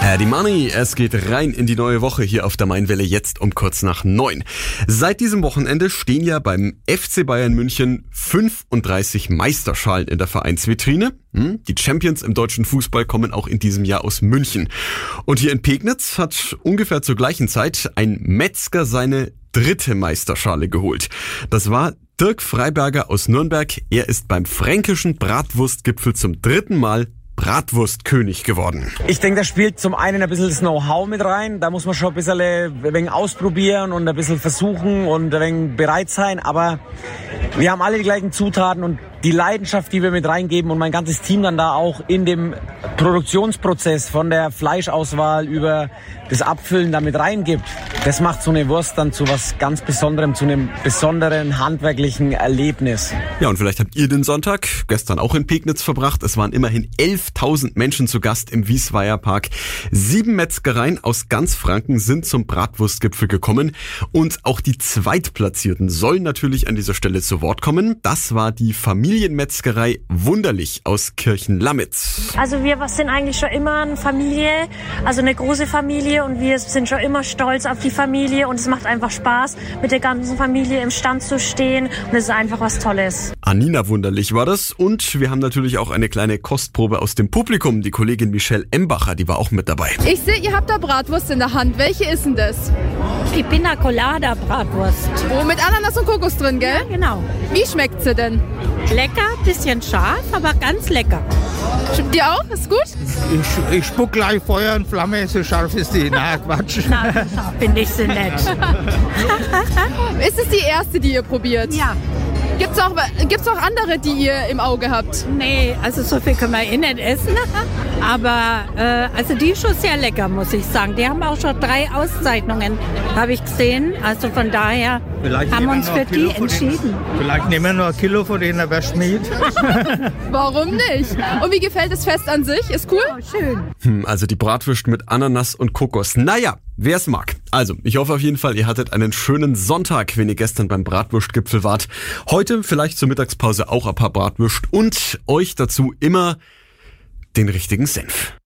Paddy Money, es geht rein in die neue Woche hier auf der Mainwelle, jetzt um kurz nach 9. Seit diesem Wochenende stehen ja beim FC Bayern München 35 Meisterschalen in der Vereinsvitrine. Die Champions im deutschen Fußball kommen auch in diesem Jahr aus München. Und hier in Pegnitz hat ungefähr zur gleichen Zeit ein Metzger seine 3. Meisterschale geholt. Das war Dirk Freiberger aus Nürnberg. Er ist beim fränkischen Bratwurstgipfel zum 3. Mal Bratwurstkönig geworden. Ich denke, da spielt zum einen ein bisschen das Know-how mit rein. Da muss man schon ein wenig ausprobieren und ein bisschen versuchen und ein wenig bereit sein. Aber wir haben alle die gleichen Zutaten und die Leidenschaft, die wir mit reingeben und mein ganzes Team dann da auch in dem Produktionsprozess von der Fleischauswahl über das Abfüllen damit reingibt, das macht so eine Wurst dann zu was ganz Besonderem, zu einem besonderen handwerklichen Erlebnis. Ja, und vielleicht habt ihr den Sonntag gestern auch in Pegnitz verbracht. Es waren immerhin 11.000 Menschen zu Gast im Wiesweierpark. 7 Metzgereien aus ganz Franken sind zum Bratwurstgipfel gekommen. Und auch die Zweitplatzierten sollen natürlich an dieser Stelle zu Wort kommen. Das war die Familienmetzgerei Wunderlich aus Kirchenlamitz. Also wir sind eigentlich schon immer eine Familie, also eine große Familie, und wir sind schon immer stolz auf die Familie und es macht einfach Spaß, mit der ganzen Familie im Stand zu stehen, und es ist einfach was Tolles. Anina Wunderlich war das, und wir haben natürlich auch eine kleine Kostprobe aus dem Publikum. Die Kollegin Michelle Embacher, die war auch mit dabei. Ich sehe, ihr habt da Bratwurst in der Hand. Welche ist denn das? Die Pina Colada Bratwurst. Oh, mit Ananas und Kokos drin, gell? Ja, genau. Wie schmeckt sie denn? Lecker, bisschen scharf, aber ganz lecker. Dir auch? Ist gut? Ich spuck gleich Feuer und Flamme, so scharf ist die. Na, Quatsch. Na, finde ich so nett. Ist es die erste, die ihr probiert? Ja. Gibt's auch andere, die ihr im Auge habt? Nee, also so viel können wir nicht essen. Aber also die ist schon sehr lecker, muss ich sagen. Die haben auch schon 3 Auszeichnungen, habe ich gesehen. Also von daher haben wir uns für die entschieden. Vielleicht nehmen wir noch 1 Kilo von denen, wer schmied. Warum nicht? Und wie gefällt das Fest an sich? Ist cool? Oh, schön. Also die Bratwurst mit Ananas und Kokos. Naja, wer es mag. Also, ich hoffe auf jeden Fall, ihr hattet einen schönen Sonntag, wenn ihr gestern beim Bratwurstgipfel wart. Heute vielleicht zur Mittagspause auch ein paar Bratwurst und euch dazu immer den richtigen Senf.